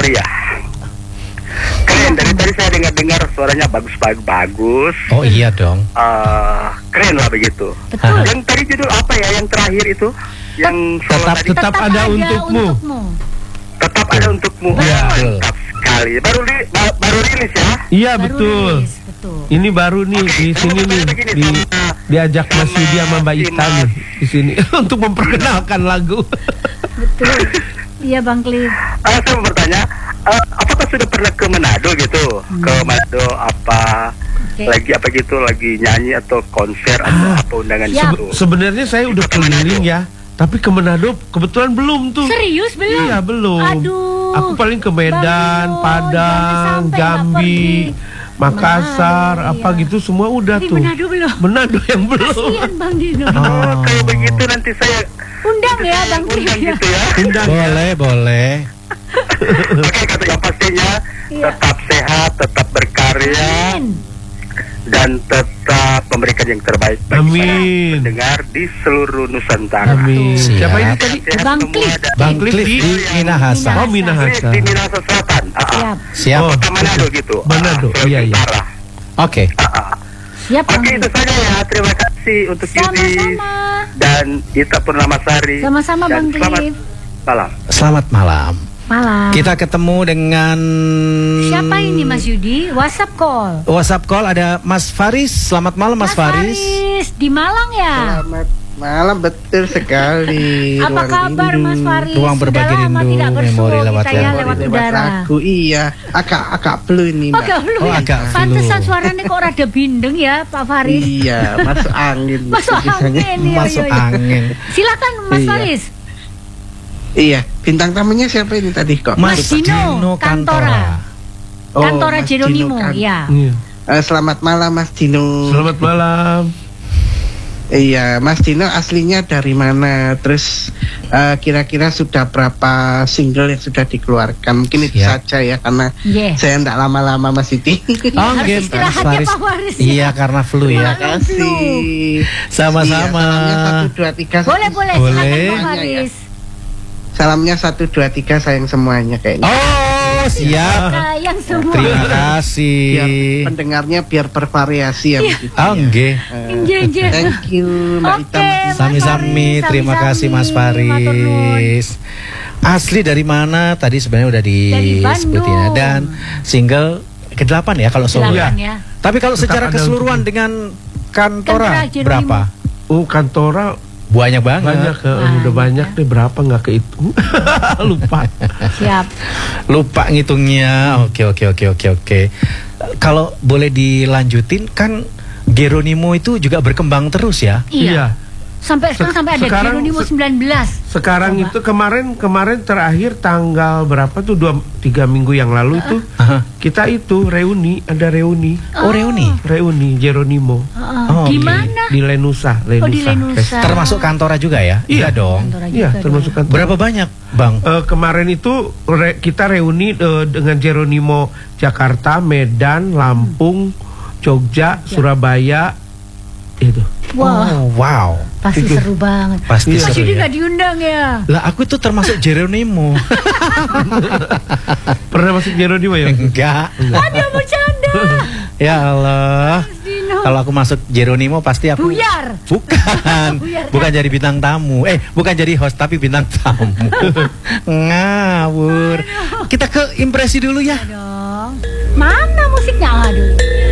Victoria. Keren, dari tadi saya dengar suaranya bagus. Oh iya dong. Keren lah begitu. Betul. Yang tadi judul apa ya, yang terakhir itu? Yang solo tadi? Tetap ada untukmu. Tetap ada untukmu. Iya. Mantap sekali. Baru rilis ya? Iya Baru betul. rilis, betul. Ini baru nih di sini nih diajak Mas Yudi sama Mbak Ita nih di sini untuk memperkenalkan lagu. Betul. Iya Bang Cliff. Saya mau bertanya, apakah sudah pernah ke Manado gitu? Ke Manado apa? Oke. Lagi nyanyi atau konser atau apa undangan Siap. itu? Sebenarnya saya udah keliling ya, tapi ke Manado kebetulan belum tuh. Serius belum? Iya belum. Aduh. Aku paling ke Medan, Bang Yul, Padang, jangan sampai Jambi, nggak pergi. Makassar, Manado, apa iya. gitu semua udah Di tuh. Manado belum? Manado yang belum. Kasihan Bang Dino. Kalau begitu nanti saya Undang ya Bang Cliff undang ya. gitu ya. Undang ya. Boleh. Oke, kata yang pastinya Iya. tetap sehat, tetap berkarya, Amin. dan tetap memberikan yang terbaik bagi Amin. para pendengar di seluruh Nusantara. Amin. Siap. Siapa ini tadi? Sehat Bang semua Cliff. dan Bang Cliff di Minahasa. Oh Minahasa. di Minahasa Selatan. Siap. Siap. Oh. Kota Manado gitu. Manado, Sulawesi iya, iya. Utara. Oke. Siap Bang Oke, itu Cliff. saja ya. Terima kasih untuk Yudi Sama-sama. dan Ita Purnamasari. Sama-sama, Dan Bang selamat Cliff. malam. Selamat malam. Malam. Kita ketemu dengan Siapa ini Mas Yudi? WhatsApp call. WhatsApp call ada Mas Faris. Selamat malam Mas Faris. Di Malang ya? Selamat malam, betul sekali. Apa Ruang kabar rindu. Mas Faris? Ruang berbagi Sudah lama rindu, tidak bersua memori lewat kita ya memori. lewat Lewat udara. lagu, iya. Agak flu ini, Oh, Mbak. agak flu Oh, ya? agak flu. Pantesan suaranya kok rada bindeng ya Pak Faris. Iya, masuk angin. Masuk tulisannya. angin, iya, Masuk iya. angin. Silakan Mas Iya. Faris. Iya, bintang tamunya siapa ini tadi kok? Mas Dino Kantora. Oh, Kantora Mas Jeronimo, Dino ya. Iya. Selamat malam Mas Dino. Selamat malam. Iya, Mas Dino aslinya dari mana? Terus kira-kira sudah berapa single yang sudah dikeluarkan? Mungkin itu Siap. saja ya, karena Iya. saya tidak lama-lama Mas Siti. Iya, harus Oke, istirahat Mas ya, Faris. Pak Faris. Iya, karena flu ya. Terima kasih. Sama-sama. Iya, salamnya 1, 2, 3. Boleh, boleh. Boleh. Silakan Pak Semuanya, Faris. Salamnya 1, 2, 3 sayang semuanya kayaknya. Oh, siap. Sayang semua. Terima kasih. Biar pendengarnya biar bervariasi ya begitu. Oh, nggih. Inje, inje. Thank you Mbak Oke, Ita. Mas Sami-sami, Faris, terima kasih Mas sami-sami. Matur nuwun. Faris. Asli dari mana? Tadi sebenarnya udah Dari disebutin ya. Bandung. Dan single ke-8 ya kalau solo ya. Silakan ya. Tapi kalau Tetap secara ada keseluruhan dengan Kantora Kantora Jeronimo. berapa? Kantora Banyak banget. banyak udah banyak deh, berapa nggak kehitung. Lupa. Siap. Lupa ngitungnya. Oke. Kalau boleh dilanjutin kan Geronimo itu juga berkembang terus ya. Iya. Sampai sekarang sampai ada Sekarang- Jeronimo 19. Sekarang Coba. itu kemarin terakhir tanggal berapa tuh 2-3 minggu yang lalu tuh Aha. kita itu ada reuni Oh, reuni. Jeronimo Oh, Di mana? di Lenusa Oh, di Lenusa. Termasuk Kantora juga ya? Iya dong. Kantora Iya, juga termasuk dong. kantor. Berapa banyak, Bang? Kemarin itu kita reuni dengan Jeronimo Jakarta, Medan, Lampung, Jogja, Surabaya itu. Wah, Oh, wow. pasti itu. seru banget. Pasti Mas seru Yudi ya. nggak diundang ya? Lah aku tuh termasuk Geronimo. Pernah masuk Jeronimo ya? Enggak. Ada bercanda. Ya Allah. Mas Dino. Kalau aku masuk Geronimo pasti aku Buyar. Bukan. Buyar. Bukan jadi bintang tamu. Bukan jadi host tapi bintang tamu. Ngawur. Kita ke impresi dulu ya. Dong. Mana musiknya? Aduh.